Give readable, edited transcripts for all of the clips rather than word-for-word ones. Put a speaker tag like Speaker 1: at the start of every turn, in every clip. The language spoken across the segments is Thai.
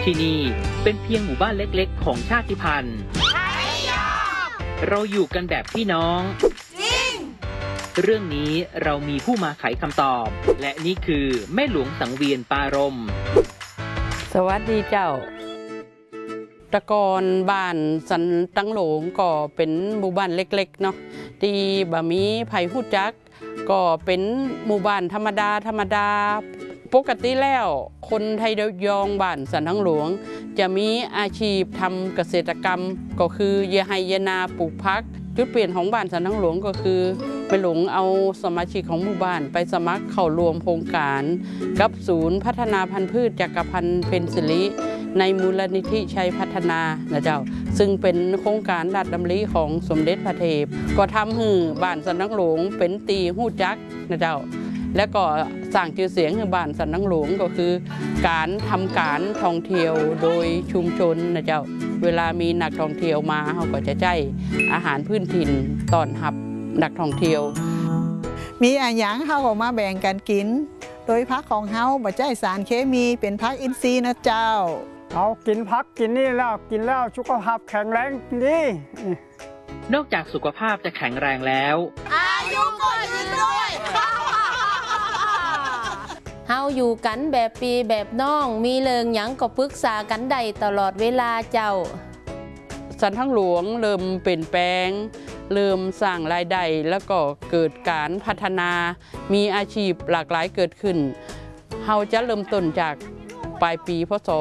Speaker 1: ที่นี่เป็นเพียงหมู่บ้านเล็กๆของชาติพันธุ์เราอยู่กันแบบพี่น้องจริงเรื่องนี้เรามีผู้มาไขคำตอบและนี่คือแม่หลวงสังเวียนปารม
Speaker 2: สวัสดีเจ้าตะกอนบ้านสันตังหลงก็เป็นหมู่บ้านเล็กๆเนาะที่บะมีไผ่หู้จักก็เป็นหมู่บ้านธรรมดาปกติแล้วคนไทยยองบ้านสันตังหลวงจะมีอาชีพทำเกษตรกรรมก็คือเยไฮเยนาปลูกพักจุดเปลี่ยนของบ้านสันตังหลวงก็คือไปหลงเอาสมาชิกของหมู่บ้านไปสมัครเข้ารวมโครงการกับศูนย์พัฒนาพันธุ์พืชจักรพันธ์เพ็ญศิริในมูลนิธิชัยพัฒนานะเจ้าซึ่งเป็นโครงการราชดำริของสมเด็จพระเทพก็ทำให้บ้านสันตังหลวงเป็นตีหู้จักนะเจ้าและก็สร้างชื่อเสียงให้บ้านสันตังหลวงก็คือการทำการท่องเที่ยวโดยชุมชนนะเจ้าเวลามีนักท่องเที่ยวมาเขาก็จะใช้อาหารพื้นถิ่นต้อนรับนักท่องเที่ยว
Speaker 3: มีอาหารเขาออกมาแบ่งกันกินโดยพักของเขาบ่ใช้สารเคมีเป็นพักอินทรีย์นะเจ้า
Speaker 4: เอากินพักกินนี่แล้วกินแล้วสุขภาพแข็งแรงดี
Speaker 1: นอกจากสุขภาพจะแข็งแรงแล้ว
Speaker 5: อายุก็ยืนด้วยเฮาอยู่กันแบบปีแบบน้องมีเรื่องหยังก็ปรึกษากันได้ตลอดเวลาเจ้า
Speaker 2: สันตังหลวงเริ่มเปลี่ยนแปลงเริ่มสร้างรายได้แล้วก็เกิดการพัฒนามีอาชีพหลากหลายเกิดขึ้นเฮาจะเริ่มต้นจากปลายปีพศ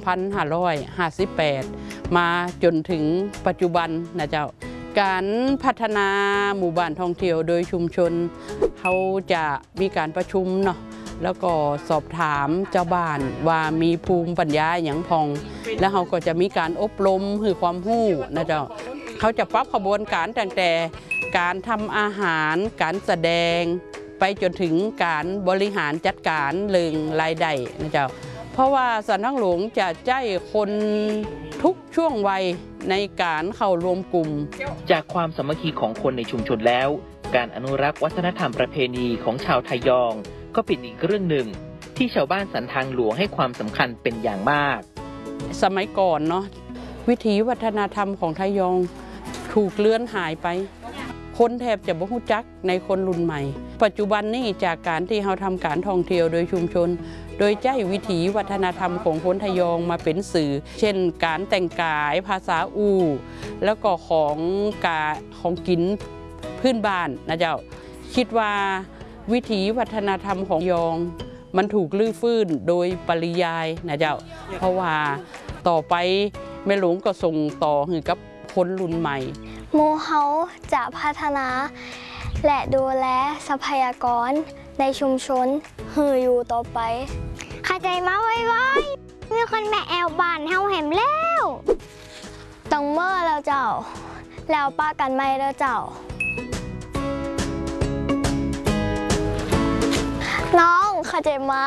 Speaker 2: 2558 มาจนถึงปัจจุบันนะเจ้าการพัฒนาหมู่บ้านท่องเที่ยวโดยชุมชนเขาจะมีการประชุมเนาะแล้วก็สอบถามเจ้าบ้านว่ามีภูมิปัญญาอย่างพองแล้วเขาก็จะมีการอบรมให้ความรู้นะเจ้าเขาจะปรับขบวนการตั้งแต่การทำอาหารการแสดงไปจนถึงการบริหารจัดการเรื่องรายได้นะเจ้าเพราะว่าสันตังหลวงจะใจคนทุกช่วงวัยในการเข้ารวมกลุ่ม
Speaker 1: จากความสามัคคีของคนในชุมชนแล้วการอนุรักษ์วัฒนธรรมประเพณีของชาวไทยองก็เป็นอีกเรื่องหนึ่งที่ชาวบ้านสันทางหลวงให้ความสำคัญเป็นอย่างมาก
Speaker 2: สมัยก่อนเนาะวิถีวัฒนธรรมของไทยองถูกเลือนหายไปคนแทบจะบ่รู้จักในคนรุ่นใหม่ปัจจุบันนี้จากการที่เราทำการท่องเที่ยวโดยชุมชนโดยใช้วิถีวัฒนธรรมของคนไทยองมาเป็นสื่อเช่นการแต่งกายภาษาแล้วก็ของกินพื้นบ้านนะเจ้าคิดว่าวิถีวัฒนธรรมของยองมันถูกลื้อฟื้นโดยปริยายนะเจ้าเพราะว่าต่อไปแม่หลวงก็ส่งต่อให้กับคนรุ่นใหม่
Speaker 6: หมู่เฮาจะพัฒนาและดูแลทรัพยากรในชุมชนให้อยู่ต่อไปเข้าใจมาไว้มีคนแม่แอวบ้านเฮาแหมแล้วต้องเมื่อแล้วเจ้าแล้วป้ากันไม่แล้วเจ้าน้องเข้าใจมา